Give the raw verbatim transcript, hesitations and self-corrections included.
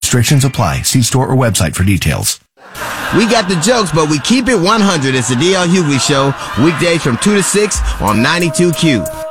Restrictions apply. See store or website for details. We got the jokes, but we keep it one hundred. It's the D L Hughley Show, weekdays from two to six on ninety-two Q.